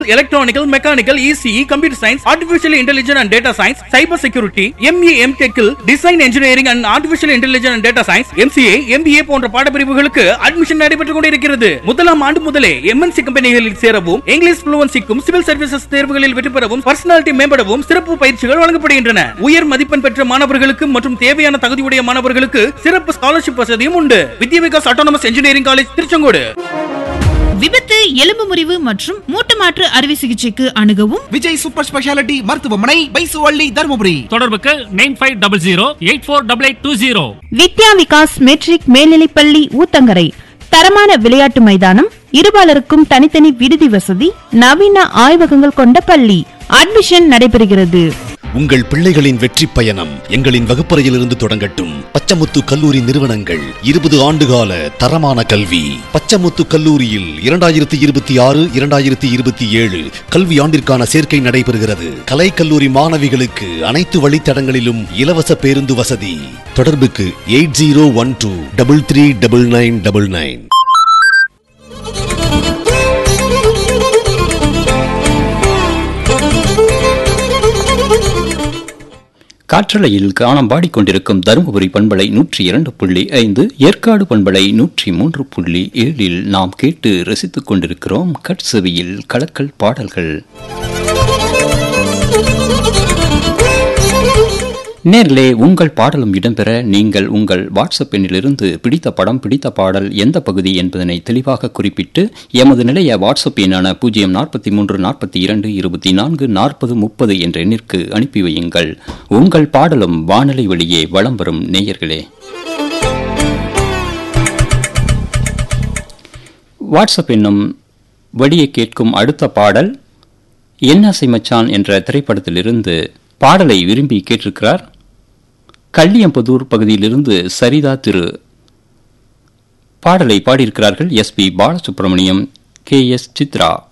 Electronical, mechanical, ECE, computer science, artificial intelligence and data science, cyber security, MA, MTech, design engineering and artificial intelligence and data science, MCA, MBA போன்ற பாடப்பிரிவுகளுக்கு admission நடைபெற்றுக் கொண்டிருக்கிறது. முதலாம் ஆண்டு முதலே MNC கம்பெனிகளில் சேரவும், English ஃப்ளூவன்சிக்கும், civil services தேர்வுகளில் வெற்றி பெறவும், பர்சனாலிட்டி மேம்படவும் சிறப்பு பயிற்சிகள் வழங்கப்படுகின்றன. உயர் மதிப்பெண் பெற்ற மாணவர்களுக்கு மற்றும் தேவையான தகுதியுடைய மாணவர்களுக்கு சிறப்பு ஸ்காலர்ஷிப் வசதியும் உண்டு. வித்யா Vikas autonomous engineering college, Tiruchengode. விபத்து, எலும்பு முறிவு மற்றும் மூட்டு மாற்று அறுவை சிகிச்சைக்கு அணுகவும் விஜய் சூப்பர் ஸ்பெஷாலிட்டி மருத்துவமனை, பைசுவள்ளி, தருமபுரி. தொடர்புக்கு 9500848820. வித்யா விகாஸ் மெட்ரிக் மேல்நிலைப்பள்ளி, ஊத்தங்கரை. தரமான விளையாட்டு மைதானம், இருபாலருக்கும் தனித்தனி விடுதி வசதி, நவீன ஆய்வகங்கள் கொண்ட பள்ளி. அட்மிஷன் நடைபெறுகிறது. உங்கள் பிள்ளைகளின் வெற்றி பயணம் எங்களின் வகுப்பறையிலிருந்து தொடங்கட்டும். பச்சமுத்து கல்லூரி நிறுவனங்கள் 20 ஆண்டுகால தரமான கல்வி. பச்சமுத்து கல்லூரியில் 2026-2027 கல்வி ஆண்டிற்கான சேர்க்கை நடைபெறுகிறது. கலை கல்லூரி மாணவிகளுக்கு அனைத்து வழித்தடங்களிலும் இலவச பேருந்து வசதி. தொடர்புக்கு 8012339999. காற்றலையில் காணம் பாடிக்கொண்டிருக்கும் தருமபுரி பண்பலை 102.5, ஏற்காடு பண்பலை 103.7 நாம் கேட்டு ரசித்துக் கொண்டிருக்கிறோம் கட்செவியில் கலக்கல் பாடல்கள். நேரிலே உங்கள் பாடலும் இடம்பெற நீங்கள் உங்கள் வாட்ஸ்அப் எண்ணிலிருந்து பிடித்த படம், பிடித்த பாடல் எந்த பகுதி என்பதனை தெளிவாக குறிப்பிட்டு எமது நிலைய வாட்ஸ்அப் எண்ணான 04342244030 என்ற எண்ணிற்கு அனுப்பி வையுங்கள். உங்கள் பாடலும் வானொலி வழியே வலம் வரும் நேயர்களே. வாட்ஸ்அப் என்னும் வழியை கேட்கும் அடுத்த பாடல் என்னாசை மச்சான் என்ற திரைப்படத்திலிருந்து பாடலை விரும்பி கேட்டிருக்கிறார். கள்ளியம்புதூர் பகுதியிலிருந்து சரிதா திரு. பாடலை பாடியிருக்கிறார்கள் எஸ்பி பாலசுப்ரமணியம், KS சித்ரா.